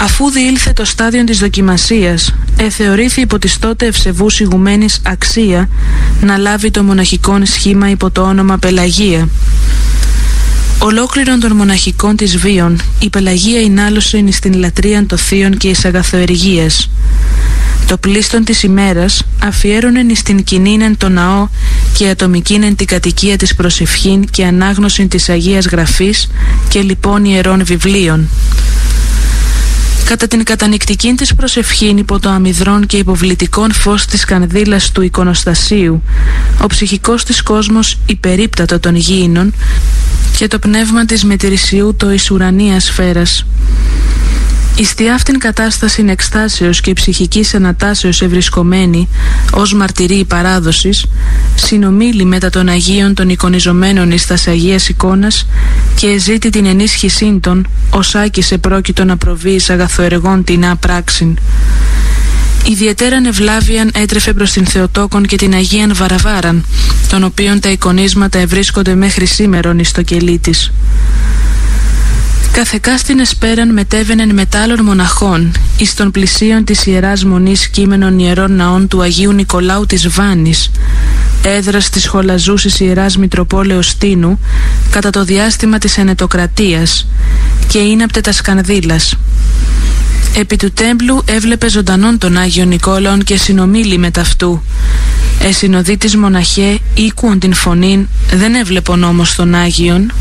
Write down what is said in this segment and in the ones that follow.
Αφού διήλθε το στάδιο της δοκιμασίας, θεωρήθη υπό της τότε ευσεβούς ηγουμένης αξία να λάβει το μοναχικόν σχήμα υπό το όνομα Πελαγία. Ολόκληρον των μοναχικών της βίων, η Πελαγία εινάλωσε εις την λατρείαν των θείων και εις αγαθοεργίας. Το πλήστον της ημέρας αφιέρωνεν εις την κοινήνεν το ναό και ατομικήνεν την κατοικία της προσευχήν και ανάγνωσιν της Αγίας Γραφής και λοιπόν ιερών βιβλίων. Κατά την κατανυκτικήν της προσευχήν υπό το αμυδρόν και υποβλητικόν φως της κανδύλας του εικονοστασίου, ο ψυχικός της κόσμος υπερίπτατο των γήινων και το πνεύμα της μετηρησιού το εις ουρανίας σφαίρας. Εις τη αυτήν κατάστασιν εκστάσεως και ψυχικής ανατάσεως ευρισκομένη ως μαρτυρή παράδοσης, συνομίλη μετά των Αγίων των εικονιζομένων εις τας Αγίας εικόνας και εζήτη την ενίσχυσήν των, ως άκησε πρόκειτο να προβεί εις αγαθοεργών τεινά πράξην. Ιδιαιτέραν ευλάβιαν έτρεφε προς την Θεοτόκον και την Αγίαν Βαραβάραν, των οποίων τα εικονίσματα ευρίσκονται μέχρι σήμερον εις το κελί της. Καθεκάστην εσπέραν μετέβαινεν μετάλλων μοναχών εις των πλησίων της Ιεράς Μονής κείμενων ιερών ναών του Αγίου Νικολάου της Βάνης, έδρας της χολαζούσης Ιεράς Μητροπόλεως Τίνου, κατά το διάστημα της ενετοκρατίας, και είναπτε τα σκανδύλας. Επί του τέμπλου έβλεπε ζωντανόν τον Άγιο Νικόλαον και συνομίλη με ταυτού. Εσυνοδίτης μοναχέ ήκουον την φωνήν, δεν έβλεπον όμως τον Άγιον.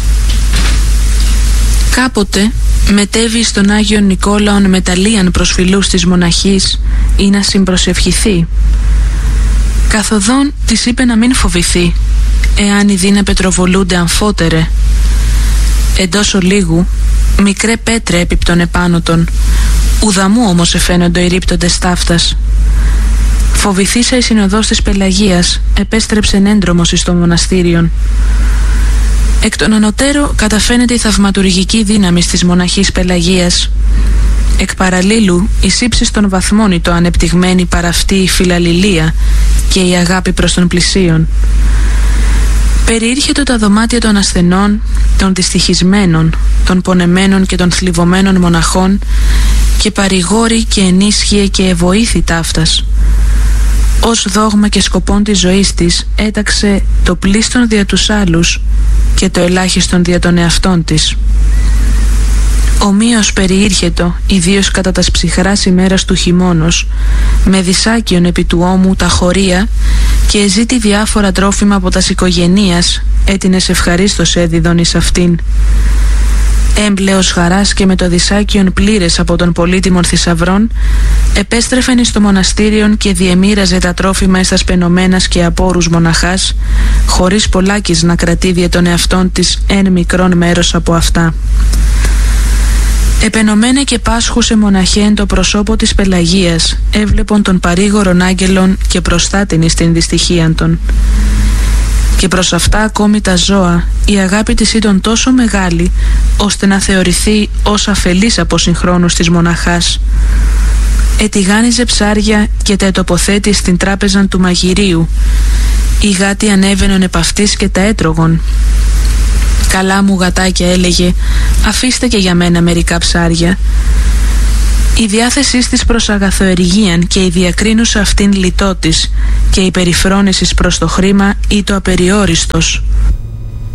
Κάποτε μετέβη στον Άγιον Νικόλαον μεταλλίαν προσφυλούς της μοναχής ή να συμπροσευχηθεί. Καθοδόν της είπε να μην φοβηθεί, εάν οι δίνε πετροβολούνται αμφότερε. Εντός ολίγου μικρέ πέτρε έπιπτον επάνω των, ουδαμού όμως εφαίνοντο οι ρίπτοντες ταύτας. Φοβηθήσα η συνοδός της Πελαγίας επέστρεψεν έντρομος εις το μοναστήριον. Εκ των ανωτέρω καταφαίνεται η θαυματουργική δύναμη της μοναχής Πελαγίας. Εκ παραλλήλου εις ύψης των βαθμών το ανεπτυγμένη παρά αυτή η φιλαλληλία και η αγάπη προς τον πλησίον. Περιήρχετο τα δωμάτια των ασθενών, των δυστυχισμένων, των πονεμένων και των θλιβωμένων μοναχών και παρηγόρη και ενίσχυε και εβοήθη ταύτας. Ως δόγμα και σκοπόν της ζωής της έταξε το πλήστον δια τους άλλους και το ελάχιστον δια των εαυτών της. Ομοίως περιήρχετο, ιδίως κατά τας ψυχράς ημέρας του χειμώνος, με δυσάκιον επί του ώμου τα χωρία και εζήτη διάφορα τρόφιμα από τας οικογενείας, έτεινες ευχαρίστως έδιδον εις αυτήν. Έμπλεος χαράς και με το δυσάκιον πλήρες από των πολύτιμων θησαυρών, επέστρεφεν εις το μοναστήριον και διεμοίραζε τα τρόφιμα εις τας πενωμένας και απόρους μοναχάς, χωρίς πολλάκις να κρατεί δια των εαυτών της εν μικρόν μέρος από αυτά. Επενωμένε και πάσχουσε μοναχέν το προσώπο της Πελαγίας, έβλεπον των παρήγορων άγγελων και προστάτην εις την δυστυχίαν των. Και προς αυτά ακόμη τα ζώα η αγάπη της ήταν τόσο μεγάλη, ώστε να θεωρηθεί ως αφελής από συγχρόνους της μοναχάς. Ετιγάνιζε ψάρια και τα ετοποθέτει στην τράπεζαν του μαγειρίου. Οι γάτοι ανέβαινον επ' αυτής και τα έτρωγον. «Καλά μου γατάκια», έλεγε, «αφήστε και για μένα μερικά ψάρια». Η διάθεσή της προς αγαθοεργίαν και η διακρίνουσα αυτήν λιτότης και η περιφρόνησης προς το χρήμα ή το απεριόριστος.